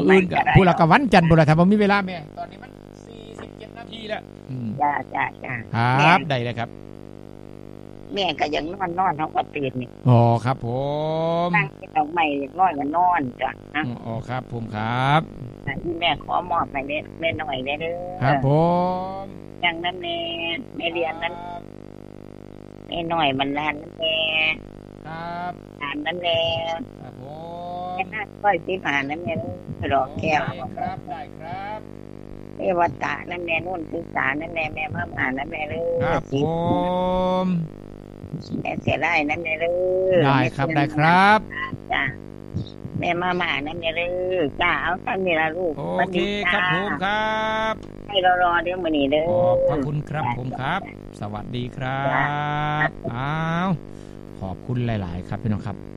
อื่นกับผู้ละกับวันจันทร์บุรธรรมมีเวลาแม่ตอนนี้มัน47 นาทีแล้วจ้าครับได้เลยครับแม่ก็ยังนอนเขาก็ตื่นนี่อ๋อครับผมนั่งที่ดอกไม้นอนก็นอนจ้ะอ๋อครับผมครับที่แม่ขอมอบให้แม่หน่อยได้เด้อครับผมยังนั่นแม่เรียนนั้นแม่หน่อยมันลานนั่นแม่ครับลานนั่นแม่ครับผมแม่น่าก้อยที่ผ่านนั่นแม่รอแก้วครับได้ครับแม่วัดตานั่นแม่นู่นศึกษานั่นแม่มาผ่านนั่นแม่เลยครับผมแม่เสียได้นั่นแม่เลยได้ครับได้ครับจ้าแม่มานั่นแม่เลยจ้าเอาตั้งนี่ละลูกโอเคครับผมครับให้รอเดี๋ยวมื้อนี้เด้อขอบพระคุณครับผมครับสวัสดีครับอ้าวขอบคุณหลายๆครับพี่น้องครับ